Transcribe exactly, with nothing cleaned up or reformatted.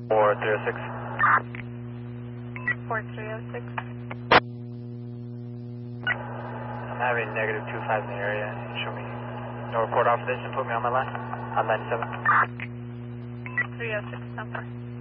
four three oh six. four three oh six. I'm having negative two five in the area. Show me no report off of this and put me on my line. I'm ninety-seven. three oh six, number.